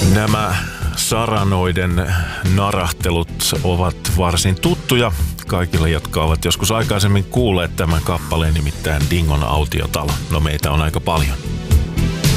Nämä saranoiden narahtelut ovat varsin tuttuja kaikille, jotka ovat joskus aikaisemmin kuulleet tämän kappaleen, nimittäin Dingon autiotalo. No meitä on aika paljon.